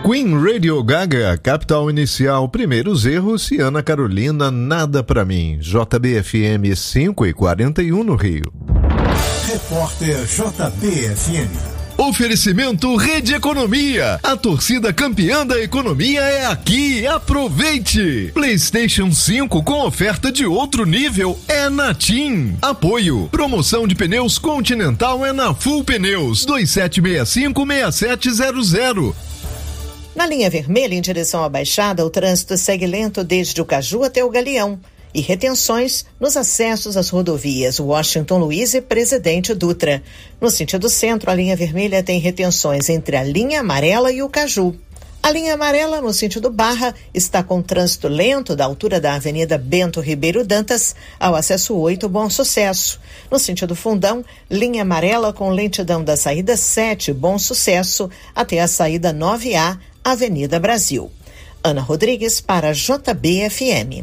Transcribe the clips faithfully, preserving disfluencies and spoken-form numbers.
Queen, Radio Gaga, Capital Inicial, Primeiros Erros e Ana Carolina, Nada Pra Mim. J B F M cinco e quarenta e um no Rio. Repórter J B F M. Oferecimento Rede Economia. A torcida campeã da economia é aqui. Aproveite! PlayStation cinco com oferta de outro nível é na TIM. Apoio. Promoção de pneus Continental é na Full Pneus. dois sete seis cinco, seis sete zero zero. Na linha vermelha, em direção à Baixada, o trânsito segue lento desde o Caju até o Galeão. E retenções nos acessos às rodovias Washington Luiz e Presidente Dutra. No sentido centro, a linha vermelha tem retenções entre a linha amarela e o Caju. A linha amarela, no sentido Barra, está com trânsito lento da altura da Avenida Bento Ribeiro Dantas ao acesso oito Bom Sucesso. No sentido Fundão, linha amarela com lentidão da saída sete Bom Sucesso até a saída nove A, Avenida Brasil. Ana Rodrigues para J B F M.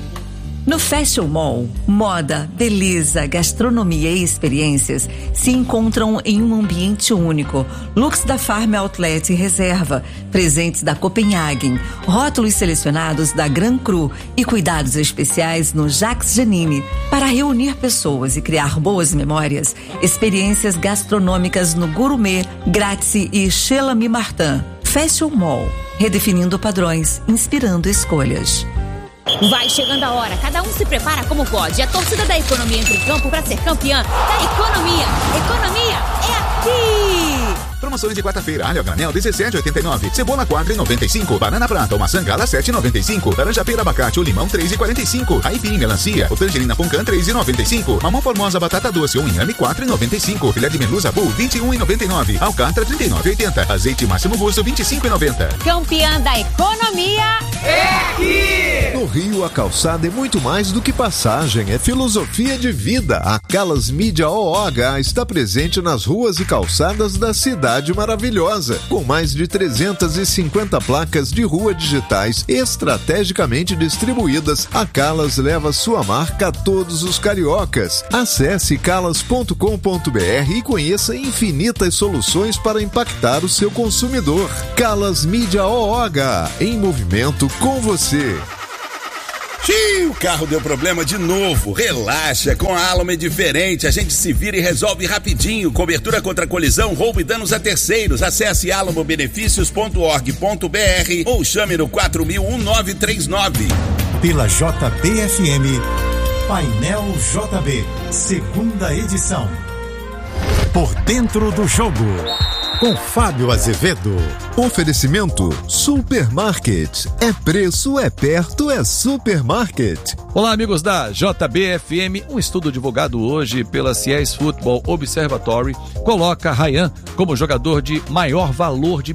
No Fashion Mall, moda, beleza, gastronomia e experiências se encontram em um ambiente único. Looks da Farm Outlet e Reserva, presentes da Copenhagen, rótulos selecionados da Gran Cru e cuidados especiais no Jacques Janine. Para reunir pessoas e criar boas memórias, experiências gastronômicas no Gourmet, Grazie e Chez L'Ami Martin. Fashion Mall, redefinindo padrões, inspirando escolhas. Vai chegando a hora, cada um se prepara como pode. A torcida da economia entra em campo para ser campeã da economia. Economia é aqui! Promoções de quarta-feira, alho a granel dezessete reais e oitenta e nove centavos, cebola quadra noventa e cinco, banana prata ou maçã gala sete reais e noventa e cinco centavos, laranja pera abacate ou limão três reais e quarenta e cinco centavos, aipim melancia ou tangerina poncan três reais e noventa e cinco centavos, mamão formosa batata doce ou inhame quatro reais e noventa e cinco centavos, filé de merluza bull vinte e um reais e noventa e nove centavos, alcatra trinta e nove reais e oitenta centavos, azeite máximo gosto vinte e cinco reais e noventa centavos. Campeã da economia é aqui! No Rio, a calçada é muito mais do que passagem, é filosofia de vida. A Calas Mídia O O H está presente nas ruas e calçadas da cidade maravilhosa, com mais de trezentas e cinquenta placas de rua digitais estrategicamente distribuídas. A Calas leva sua marca a todos os cariocas. Acesse calas ponto com ponto b r e conheça infinitas soluções para impactar o seu consumidor. Calas Mídia O O H, em movimento com você. Xiii, o carro deu problema de novo. Relaxa, com a Alamo é diferente. A gente se vira e resolve rapidinho. Cobertura contra colisão, roubo e danos a terceiros. Acesse alamo benefícios ponto org ponto b r ou chame no quatro mil, nove três nove. Pela J B F M, Painel J B, segunda edição. Por dentro do jogo, com Fábio Azevedo. Oferecimento Supermarket. É preço, é perto, é Supermarket. Olá, amigos da J B F M. Um estudo divulgado hoje pela C I E S Football Observatory coloca Ryan como jogador de maior valor de